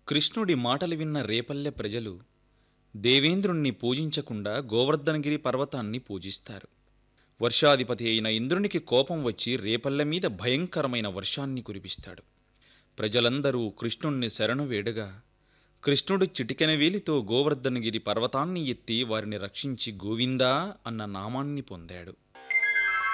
కృష్ణుడి మాటలు విన్న రేపల్లె ప్రజలు దేవేంద్రుణ్ణి పూజించకుండా గోవర్ధనగిరి పర్వతాన్ని పూజిస్తారు. వర్షాధిపతి అయిన ఇంద్రునికి కోపం వచ్చి రేపల్లె మీద భయంకరమైన వర్షాన్ని కురిపిస్తాడు. ప్రజలందరూ కృష్ణుణ్ణి శరణు వేడగా కృష్ణుడు చిటికెన వేలితో గోవర్ధనగిరి పర్వతాన్ని ఎత్తి వారిని రక్షించి గోవిందా అన్న నామాన్ని పొందాడు.